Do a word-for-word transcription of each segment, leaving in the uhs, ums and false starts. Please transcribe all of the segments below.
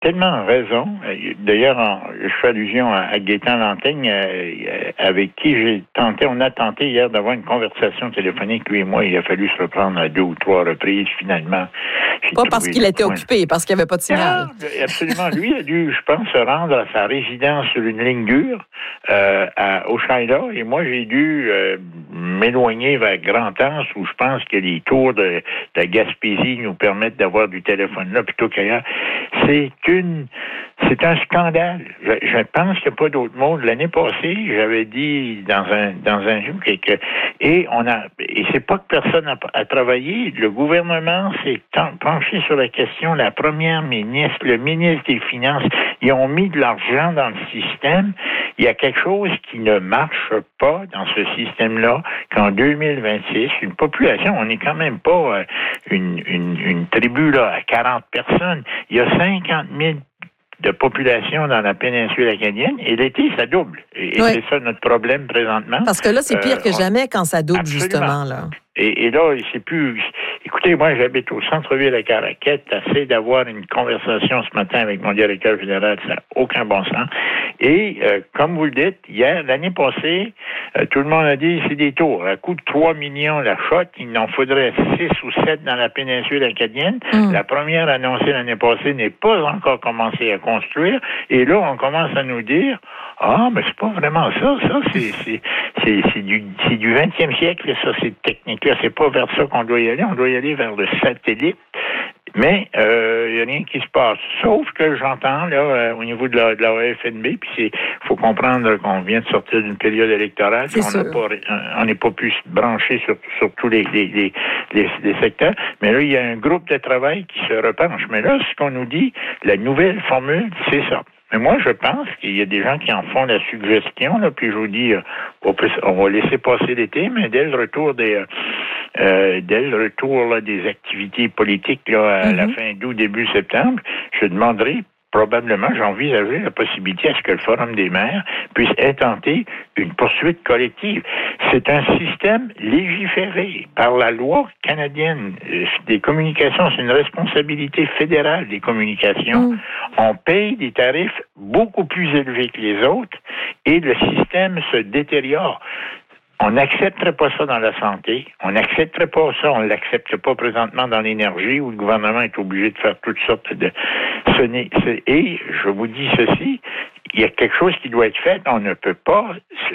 tellement raison. D'ailleurs, en, je fais allusion à, à Gaétan Lantaigne, euh, avec qui j'ai tenté, on a tenté hier d'avoir une conversation téléphonique, lui et moi. Il a fallu se reprendre à deux ou trois reprises, finalement. Pas parce qu'il était point. occupé, parce qu'il n'y avait pas de signal. Non, absolument. Lui a dû, je pense, se rendre à sa résidence sur une ligne dure euh, à Hochelaga, et moi, j'ai dû euh, m'éloigner vers Grand-Anse, où je pense que les tours de, de la Gaspésie nous permettent d'avoir du téléphone là plutôt qu'ailleurs. C'est une, c'est un scandale. Je, je pense qu'il n'y a pas d'autre mot. L'année passée, j'avais dit dans un dans un jeu que, que et on a et c'est pas que personne a, a travaillé. Le gouvernement s'est penché sur la question. La première ministre, le ministre des Finances, ils ont mis de l'argent dans le système. Il y a quelque chose qui ne marche pas dans ce système-là qu'en deux mille vingt-six, une population, on n'est quand même pas euh, une, une, une tribu là à quarante personnes. Il y a cinquante mille de population dans la péninsule acadienne, et l'été, ça double. Et, oui. et c'est ça notre problème présentement. Parce que là, c'est pire euh, que jamais quand ça double, absolument. Justement. Là. Et, et là, c'est plus... Écoutez, moi, j'habite au centre-ville à Caraquette. J'essaie d'avoir une conversation ce matin avec mon directeur général. Ça n'a aucun bon sens. Et, euh, comme vous le dites, hier, l'année passée, euh, tout le monde a dit c'est des tours. À coût de trois millions la shot, il en faudrait six ou sept dans la péninsule acadienne. Mm. La première annoncée l'année passée n'est pas encore commencée à construire. Et là, on commence à nous dire ah, mais c'est pas vraiment ça. Ça, c'est, c'est, c'est, c'est du, c'est du vingtième siècle, ça, cette technique-là. C'est pas vers ça qu'on doit y aller. On doit y aller vers le satellite. Mais il euh, n'y a rien qui se passe. Sauf que j'entends là euh, au niveau de la, de la A F N B, puis c'est faut comprendre qu'on vient de sortir d'une période électorale, qu'on n'a pas, on n'est pas pu se brancher sur, sur tous les, les, les, les, les secteurs. Mais là, il y a un groupe de travail qui se repenche. Mais là, ce qu'on nous dit, la nouvelle formule, c'est ça. Mais moi, je pense qu'il y a des gens qui en font la suggestion, là, puis je vous dis, on, peut, on va laisser passer l'été, mais dès le retour des euh, dès le retour là, des activités politiques là, à mm-hmm. la fin d'août, début septembre, je demanderai probablement, j'envisagerais la possibilité à ce que le Forum des maires puisse intenter une poursuite collective. C'est un système légiféré par la loi canadienne des communications. C'est une responsabilité fédérale des communications. Mm. On paye des tarifs beaucoup plus élevés que les autres et le système se détériore. On n'accepterait pas ça dans la santé. On n'accepterait pas ça. On ne l'accepte pas présentement dans l'énergie où le gouvernement est obligé de faire toutes sortes de... Ce n'est... Et je vous dis ceci, il y a quelque chose qui doit être fait. On ne peut pas...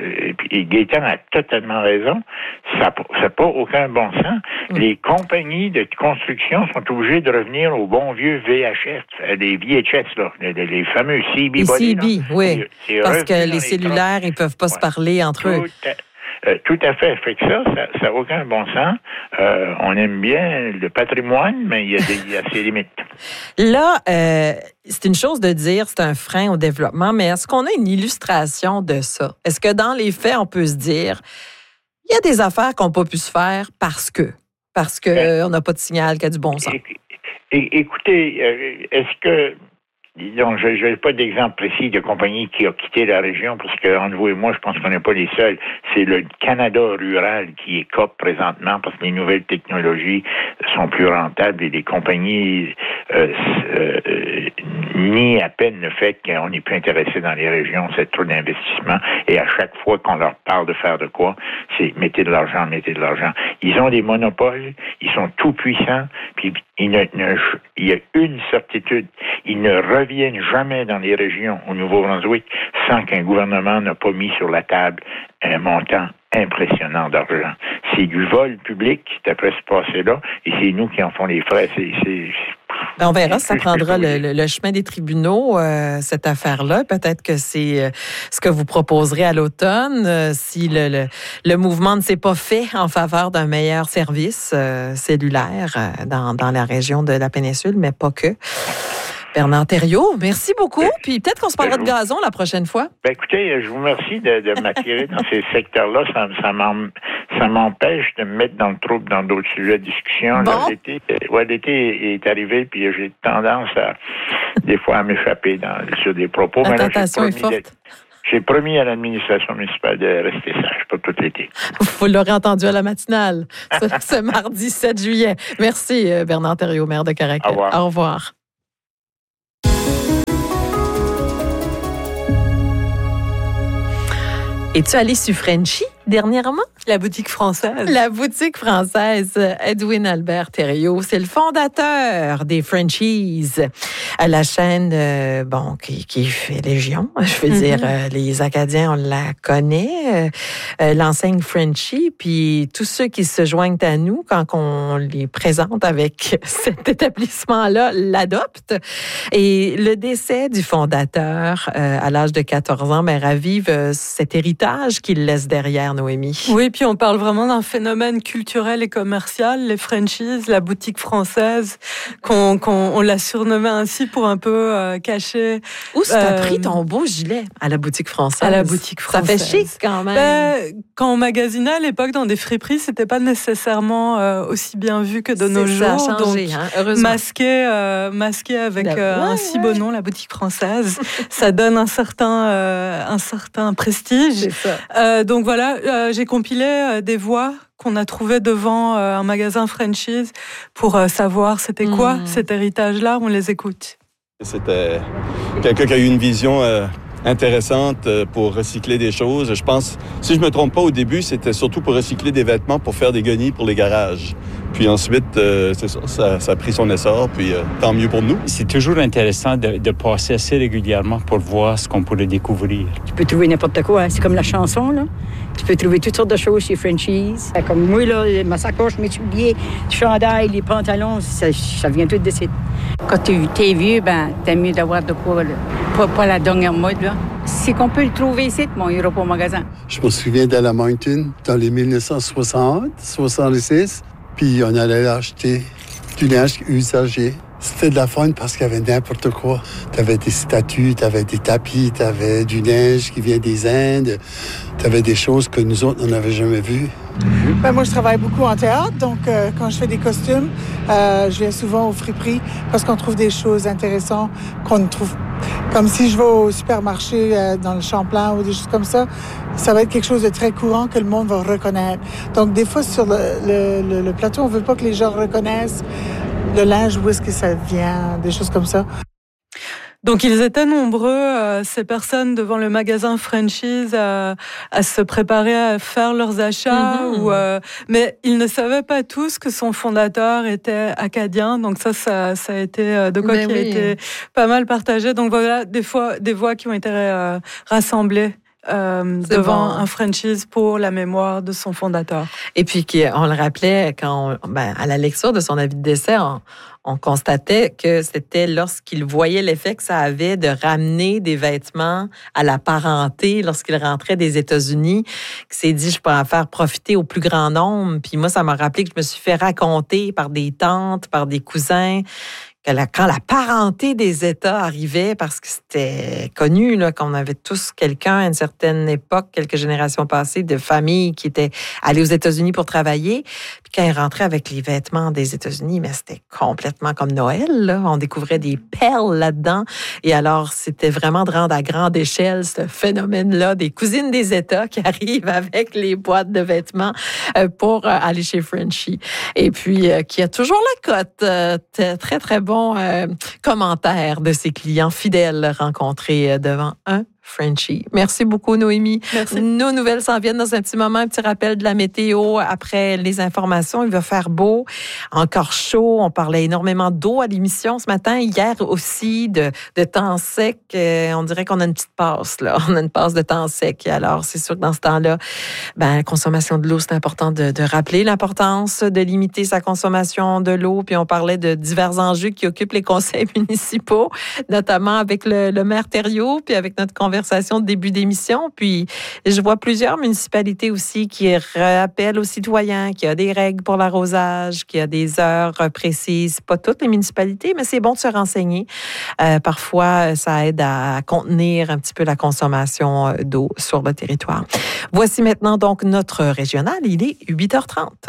Et Gaétan a totalement raison. Ça n'a pas aucun bon sens. Mm. Les compagnies de construction sont obligées de revenir au bon vieux V H S, les V H S, là, les, les fameux C B. Les C B, oui. C'est parce que les cellulaires, ils ne peuvent pas ouais. se parler entre eux. À... Euh, tout à fait. Fait que ça, ça n'a aucun bon sens. Euh, on aime bien le patrimoine, mais il y a, des, il y a ses limites. Là, euh, c'est une chose de dire c'est un frein au développement, mais est-ce qu'on a une illustration de ça? Est-ce que dans les faits, on peut se dire il y a des affaires qu'on n'a pas pu se faire parce que, parce qu'on ben, n'a pas de signal qui a du bon sens? Écoutez, euh, est-ce que Donc, je n'ai pas d'exemple précis de compagnie qui a quitté la région parce que, entre vous et moi, je pense qu'on n'est pas les seuls. C'est le Canada rural qui écope présentement parce que les nouvelles technologies sont plus rentables et les compagnies euh, euh, nient à peine le fait qu'on n'est plus intéressé dans les régions, c'est trop d'investissement. Et à chaque fois qu'on leur parle de faire de quoi, c'est mettez de l'argent, mettez de l'argent. Ils ont des monopoles, ils sont tout puissants, puis il, ne, ne, il y a une certitude, ils ne reviennent jamais dans les régions au Nouveau-Brunswick sans qu'un gouvernement n'a pas mis sur la table un montant impressionnant d'argent. C'est du vol public d'après ce passé-là, et c'est nous qui en font les frais. C'est, c'est, ben on verra si ça prendra le, le, le chemin des tribunaux, euh, cette affaire-là. Peut-être que c'est euh, ce que vous proposerez à l'automne, euh, si le, le, le mouvement ne s'est pas fait en faveur d'un meilleur service euh, cellulaire euh, dans, dans la région de la péninsule, mais pas que. Bernard Thériault, merci beaucoup. Puis peut-être qu'on se parlera de gazon la prochaine fois. Ben écoutez, je vous remercie de, de m'attirer dans ces secteurs-là. Ça, ça, m'en, ça m'empêche de me mettre dans le trouble dans d'autres sujets de discussion. Bon. Là, l'été, ouais, l'été est arrivé, puis j'ai tendance à, des fois, à m'échapper dans, sur des propos. La tentation est forte. De, j'ai promis à l'administration municipale de rester sage pour tout l'été. Vous l'aurez entendu à la matinale, ce, ce mardi sept juillet. Merci, Bernard Thériault, maire de Caraquette. Au revoir. Au revoir. Es-tu allé sur Frenchy dernièrement? La boutique française. La boutique française. Edwin Albert Thériault, c'est le fondateur des Frenchies. La chaîne, euh, bon, qui, qui fait légion. Je veux mm-hmm. dire, euh, les Acadiens, on la connaît. Euh, l'enseigne Frenchy, puis tous ceux qui se joignent à nous quand on les présente avec cet établissement-là l'adoptent. Et le décès du fondateur euh, à l'âge de quatorze ans, ben, ravive euh, cet héritage qu'il laisse derrière, Noémie. Oui, puis on parle vraiment d'un phénomène culturel et commercial, les franchises, la boutique française, qu'on, qu'on on l'a surnommée ainsi pour un peu euh, cacher. Où est-ce que t'as pris ton beau gilet à la boutique française? À la boutique française. Ça fait chic quand même. Ben, quand on magasinait à l'époque dans des friperies, c'était pas nécessairement euh, aussi bien vu que de nos jours. Ça a changé, donc, hein, heureusement. Masqué, euh, masqué avec euh, ouais, un si beau nom, la boutique française, ça donne un certain, euh, un certain prestige. C'est ça. Euh, donc voilà, euh, j'ai compilé euh, des voix qu'on a trouvées devant euh, un magasin franchise pour euh, savoir c'était quoi mmh. cet héritage-là. On les écoute. C'était quelqu'un qui a eu une vision euh, intéressante pour recycler des choses. Je pense, si je me trompe pas, au début, c'était surtout pour recycler des vêtements pour faire des guenilles pour les garages. Puis ensuite, euh, c'est ça, ça, ça a pris son essor, puis euh, tant mieux pour nous. C'est toujours intéressant de, de passer assez régulièrement pour voir ce qu'on pourrait découvrir. Tu peux trouver n'importe quoi, hein. C'est comme la chanson, là. Tu peux trouver toutes sortes de choses chez Frenchies. Comme moi, là, ma sacoche, mes souliers, le chandail, les pantalons, ça, ça vient tout de suite. Quand tu es vieux, ben, t'aimes mieux d'avoir de quoi, là. Pas, pas la dernière mode, là. C'est qu'on peut le trouver ici, mais on ira pas au magasin. Je me souviens de la Mountain dans les dix-neuf cent soixante, soixante-six. Puis on allait acheter du linge usagé. C'était de la fun parce qu'il y avait n'importe quoi. Tu avais des statues, tu avais des tapis, tu avais du linge qui vient des Indes. Tu avais des choses que nous autres, on n'avait jamais vues. Mm-hmm. Ben, moi, je travaille beaucoup en théâtre, donc euh, quand je fais des costumes, euh, je viens souvent aux friperies parce qu'on trouve des choses intéressantes qu'on ne trouve. Comme si je vais au supermarché euh, dans le Champlain ou des choses comme ça, ça va être quelque chose de très courant que le monde va reconnaître. Donc, des fois, sur le, le, le, le plateau, on veut pas que les gens reconnaissent le linge, où est-ce que ça vient, des choses comme ça. Donc, ils étaient nombreux, euh, ces personnes devant le magasin Frenchies, à, à se préparer à faire leurs achats. Mm-hmm. Ou, euh, mais ils ne savaient pas tous que son fondateur était acadien. Donc ça, ça, ça a été de quoi mais qui oui. a été pas mal partagé. Donc voilà, des fois, des voix qui ont été euh, rassemblées. Euh, devant bon. un franchise pour la mémoire de son fondateur. Et puis, on le rappelait, quand on, ben, à la lecture de son avis de décès, on, on constatait que c'était lorsqu'il voyait l'effet que ça avait de ramener des vêtements à la parenté lorsqu'il rentrait des États-Unis, qu'il s'est dit, je pourrais en faire profiter au plus grand nombre. Puis moi, ça m'a rappelé que je me suis fait raconter par des tantes, par des cousins, que la, quand la parenté des États arrivait, parce que c'était connu là, qu'on avait tous quelqu'un à une certaine époque, quelques générations passées, de familles qui étaient allées aux États-Unis pour travailler. Puis quand ils rentraient avec les vêtements des États-Unis, mais c'était complètement comme Noël. Là. On découvrait des perles là-dedans. Et alors, c'était vraiment de rendre à grande échelle ce phénomène-là des cousines des États qui arrivent avec les boîtes de vêtements pour aller chez Frenchy. Et puis, qui a toujours la cote. Très, très bon. Euh, commentaires de ses clients fidèles rencontrés devant un Frenchie. Merci beaucoup, Noémie. Merci. Nos nouvelles s'en viennent dans un petit moment. Un petit rappel de la météo après les informations. Il va faire beau, encore chaud. On parlait énormément d'eau à l'émission ce matin. Hier aussi, de, de temps sec. Euh, on dirait qu'on a une petite passe, là. On a une passe de temps sec. Alors, c'est sûr que dans ce temps-là, ben, la consommation de l'eau, c'est important de, de rappeler l'importance de limiter sa consommation de l'eau. Puis on parlait de divers enjeux qui occupent les conseils municipaux, notamment avec le, le maire Thériault, puis avec notre conversation de début d'émission. Puis, je vois plusieurs municipalités aussi qui rappellent aux citoyens qu'il y a des règles pour l'arrosage, qu'il y a des heures précises. Pas toutes les municipalités, mais c'est bon de se renseigner. Euh, parfois, ça aide à contenir un petit peu la consommation d'eau sur le territoire. Voici maintenant donc notre régional. Il est huit heures trente.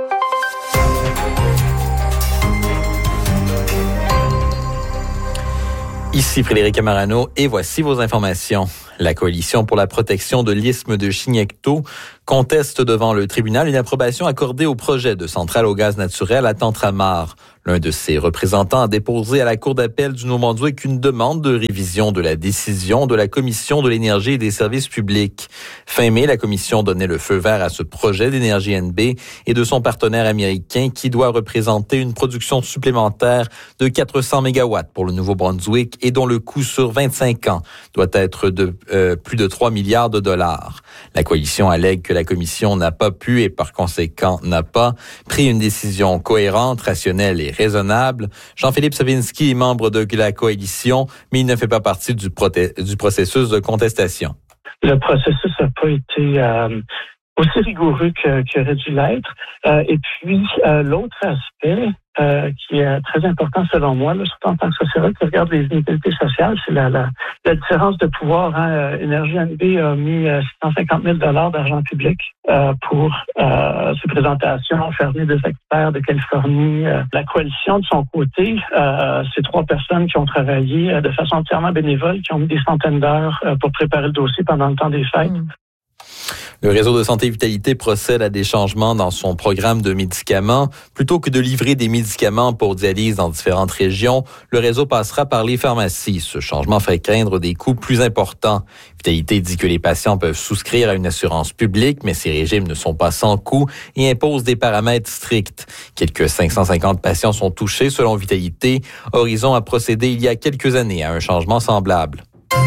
Ici Frédéric Amarano et voici vos informations. La Coalition pour la protection de l'isthme de Chignecto conteste devant le tribunal une approbation accordée au projet de centrale au gaz naturel à Tentramar. L'un de ses représentants a déposé à la Cour d'appel du Nouveau-Brunswick une demande de révision de la décision de la Commission de l'énergie et des services publics. Fin mai, la Commission donnait le feu vert à ce projet d'Énergie N B et de son partenaire américain qui doit représenter une production supplémentaire de quatre cents mégawatts pour le Nouveau-Brunswick et dont le coût sur vingt-cinq ans doit être de euh, plus de trois milliards de dollars. La coalition allègue que la Commission n'a pas pu et par conséquent n'a pas pris une décision cohérente, rationnelle et raisonnable. Jean-Philippe Savinski est membre de la coalition, mais il ne fait pas partie du, proté- du processus de contestation. Le processus n'a pas été euh, aussi rigoureux que, qu'il aurait dû l'être. Euh, et puis, euh, l'autre aspect euh, qui est très important selon moi, là, surtout en tant que sociologue qui regarde les inégalités sociales, c'est la, la, la différence de pouvoir. Hein. Énergie N B a mis euh, six cent cinquante mille dollars d'argent public euh, pour euh, ses présentations, faire venir des experts de Californie. Euh, la coalition, de son côté, euh, c'est trois personnes qui ont travaillé euh, de façon entièrement bénévole, qui ont mis des centaines d'heures euh, pour préparer le dossier pendant le temps des fêtes. Mmh. Le réseau de santé Vitalité procède à des changements dans son programme de médicaments. Plutôt que de livrer des médicaments pour dialyse dans différentes régions, le réseau passera par les pharmacies. Ce changement fait craindre des coûts plus importants. Vitalité dit que les patients peuvent souscrire à une assurance publique, mais ces régimes ne sont pas sans coût et imposent des paramètres stricts. Quelques cinq cent cinquante patients sont touchés selon Vitalité. Horizon a procédé il y a quelques années à un changement semblable.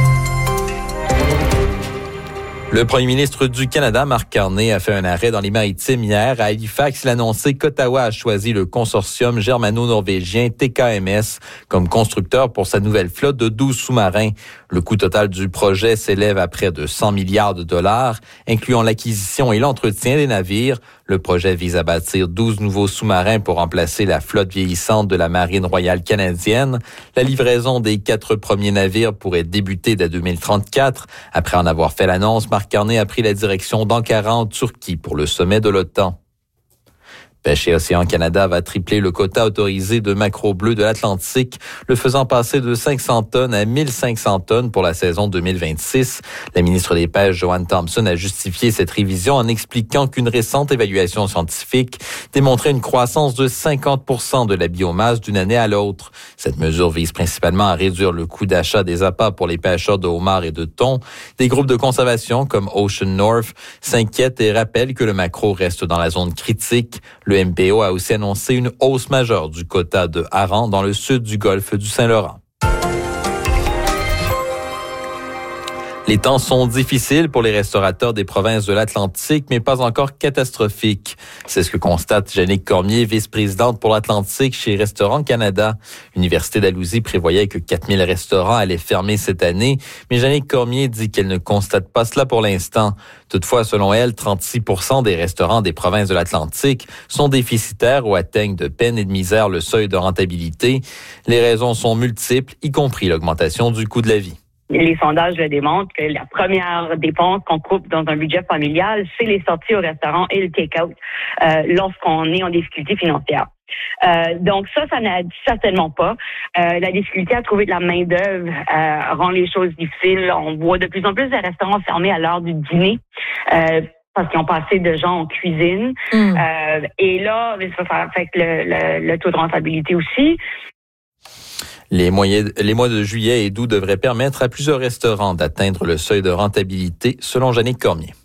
Le premier ministre du Canada, Mark Carney, a fait un arrêt dans les Maritimes hier. À Halifax, il a annoncé qu'Ottawa a choisi le consortium germano-norvégien T K M S comme constructeur pour sa nouvelle flotte de douze sous-marins. Le coût total du projet s'élève à près de cent milliards de dollars, incluant l'acquisition et l'entretien des navires. Le projet vise à bâtir douze nouveaux sous-marins pour remplacer la flotte vieillissante de la Marine royale canadienne. La livraison des quatre premiers navires pourrait débuter dès deux mille trente-quatre. Après en avoir fait l'annonce, Mark Carney a pris la direction d'Ankara en Turquie pour le sommet de l'OTAN. Pêche et Océan Canada va tripler le quota autorisé de maquereaux bleus de l'Atlantique, le faisant passer de cinq cents tonnes à mille cinq cents tonnes pour la saison deux mille vingt-six. La ministre des Pêches, Joanne Thompson, a justifié cette révision en expliquant qu'une récente évaluation scientifique démontrait une croissance de cinquante pour cent de la biomasse d'une année à l'autre. Cette mesure vise principalement à réduire le coût d'achat des appâts pour les pêcheurs de homards et de thon. Des groupes de conservation comme Ocean North s'inquiètent et rappellent que le maquereau reste dans la zone critique. Le M P O a aussi annoncé une hausse majeure du quota de harengs dans le sud du golfe du Saint-Laurent. Les temps sont difficiles pour les restaurateurs des provinces de l'Atlantique, mais pas encore catastrophiques. C'est ce que constate Jannick Cormier, vice-présidente pour l'Atlantique chez Restaurants Canada. L'Université d'Alousie prévoyait que quatre mille restaurants allaient fermer cette année, mais Jannick Cormier dit qu'elle ne constate pas cela pour l'instant. Toutefois, selon elle, trente-six pour cent des restaurants des provinces de l'Atlantique sont déficitaires ou atteignent de peine et de misère le seuil de rentabilité. Les raisons sont multiples, y compris l'augmentation du coût de la vie. Les sondages le démontrent que la première dépense qu'on coupe dans un budget familial, c'est les sorties au restaurant et le take-out euh, lorsqu'on est en difficulté financière. Euh, donc ça, ça n'aide certainement pas. Euh, la difficulté à trouver de la main-d'œuvre euh, rend les choses difficiles. On voit de plus en plus de restaurants fermés à l'heure du dîner. Euh, parce qu'ils ont passé de gens en cuisine. Mm. Euh, et là, ça, ça affecte le, le, le taux de rentabilité aussi. Les, moyens, les mois de juillet et d'août devraient permettre à plusieurs restaurants d'atteindre le seuil de rentabilité, selon Jannick Cormier.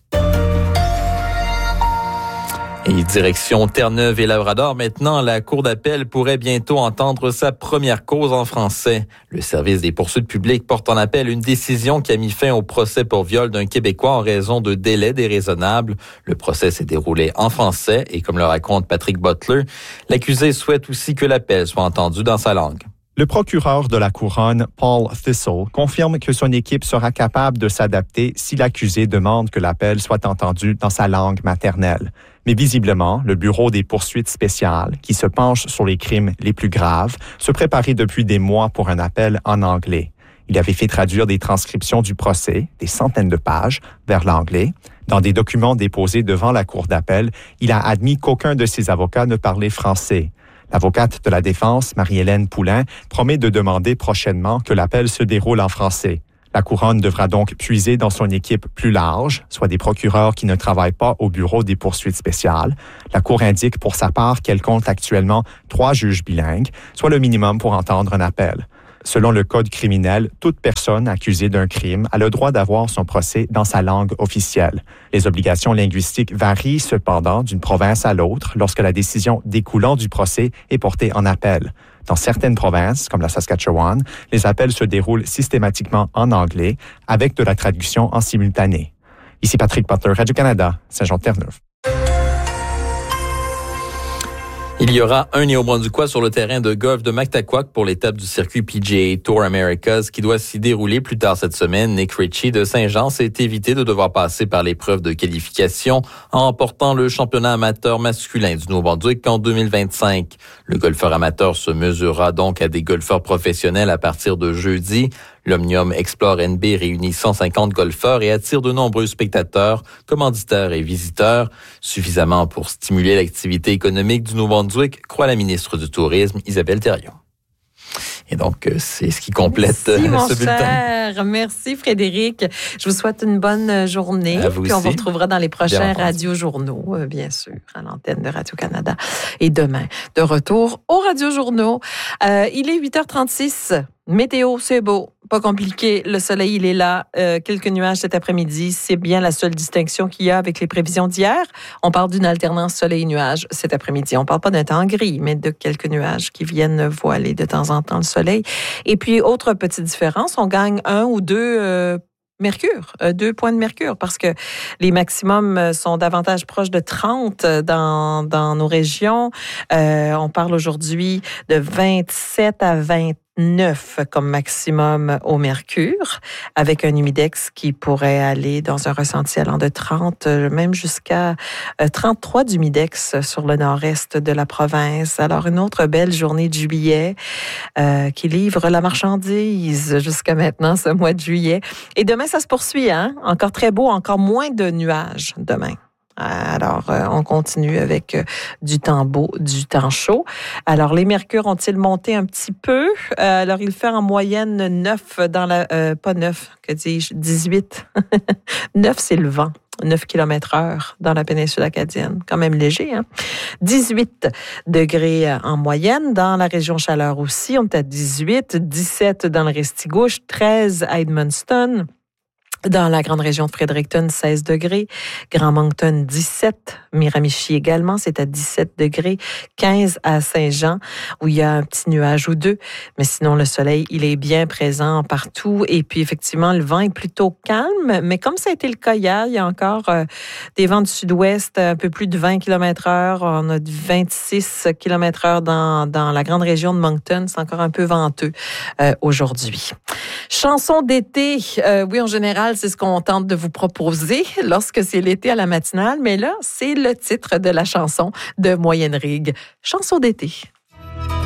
Et direction Terre-Neuve et Labrador, maintenant, la Cour d'appel pourrait bientôt entendre sa première cause en français. Le service des poursuites publiques porte en appel une décision qui a mis fin au procès pour viol d'un Québécois en raison de délais déraisonnables. Le procès s'est déroulé en français et, comme le raconte Patrick Butler, l'accusé souhaite aussi que l'appel soit entendu dans sa langue. Le procureur de la Couronne, Paul Thistle, confirme que son équipe sera capable de s'adapter si l'accusé demande que l'appel soit entendu dans sa langue maternelle. Mais visiblement, le Bureau des poursuites spéciales, qui se penche sur les crimes les plus graves, se préparait depuis des mois pour un appel en anglais. Il avait fait traduire des transcriptions du procès, des centaines de pages, vers l'anglais. Dans des documents déposés devant la Cour d'appel, il a admis qu'aucun de ses avocats ne parlait français. L'avocate de la défense, Marie-Hélène Poulain, promet de demander prochainement que l'appel se déroule en français. La Couronne devra donc puiser dans son équipe plus large, soit des procureurs qui ne travaillent pas au bureau des poursuites spéciales. La Cour indique pour sa part qu'elle compte actuellement trois juges bilingues, soit le minimum pour entendre un appel. Selon le Code criminel, toute personne accusée d'un crime a le droit d'avoir son procès dans sa langue officielle. Les obligations linguistiques varient cependant d'une province à l'autre lorsque la décision découlant du procès est portée en appel. Dans certaines provinces, comme la Saskatchewan, les appels se déroulent systématiquement en anglais avec de la traduction en simultané. Ici Patrick Butler, Radio-Canada, Saint-Jean-de-Terre-Neuve. Il y aura un Néo-Brunswickois sur le terrain de golf de Mactaquac pour l'étape du circuit P G A Tour Americas qui doit s'y dérouler plus tard cette semaine. Nick Ritchie de Saint-Jean s'est évité de devoir passer par l'épreuve de qualification en remportant le championnat amateur masculin du Nouveau-Brunswick en deux mille vingt-cinq. Le golfeur amateur se mesurera donc à des golfeurs professionnels à partir de jeudi. L'Omnium Explore N B réunit cent cinquante golfeurs et attire de nombreux spectateurs, commanditaires et visiteurs, suffisamment pour stimuler l'activité économique du Nouveau-Brunswick, croit la ministre du Tourisme, Isabelle Thériault. Et donc, c'est ce qui complète Merci, mon ce bulletin. cher. Merci, Frédéric. Je vous souhaite une bonne journée. À vous Puis on aussi. vous retrouvera dans les prochains Bien entendu. radiojournaux, euh, bien sûr, à l'antenne de Radio-Canada. Et demain, de retour aux radiojournaux. Euh, il est huit heures trente-six. Météo, c'est beau, pas compliqué. Le soleil, il est là. Euh, quelques nuages cet après-midi. C'est bien la seule distinction qu'il y a avec les prévisions d'hier. On parle d'une alternance soleil-nuage cet après-midi. On parle pas d'un temps gris, mais de quelques nuages qui viennent voiler de temps en temps le soleil. Et puis, autre petite différence, on gagne un ou deux euh, mercure, euh, deux points de mercure, parce que les maximums sont davantage proches de trente dans, dans nos régions. Euh, on parle aujourd'hui de vingt-sept à vingt-neuf comme maximum au mercure, avec un humidex qui pourrait aller dans un ressenti allant de trente, même jusqu'à trente-trois d'humidex sur le nord-est de la province. Alors, une autre belle journée de juillet euh, qui livre la marchandise jusqu'à maintenant, ce mois de juillet. Et demain, ça se poursuit, hein? Encore très beau, encore moins de nuages demain. Alors, euh, on continue avec euh, du temps beau, du temps chaud. Alors, les mercures ont-ils monté un petit peu? Euh, alors, il fait en moyenne neuf dans la... Euh, pas neuf, que dis-je? dix-huit. neuf, c'est le vent. neuf kilomètres heure dans la péninsule acadienne. Quand même léger, hein? dix-huit degrés en moyenne. Dans la région Chaleur aussi, on est à dix-huit. dix-sept dans le Restigouche. treize à Edmundston. Dans la grande région de Fredericton, seize degrés. Grand Moncton, dix-sept. Miramichi également, c'est à dix-sept degrés. quinze à Saint-Jean, où il y a un petit nuage ou deux. Mais sinon, le soleil, il est bien présent partout. Et puis, effectivement, le vent est plutôt calme. Mais comme ça a été le cas hier, il y a encore euh, des vents du sud-ouest, un peu plus de vingt kilomètres heure. On a du vingt-six kilomètres heure dans, dans la grande région de Moncton. C'est encore un peu venteux euh, aujourd'hui. Chanson d'été, euh, oui, en général, c'est ce qu'on tente de vous proposer lorsque c'est l'été à la matinale, mais là, c'est le titre de la chanson de Moyenne Rigue. Chanson d'été.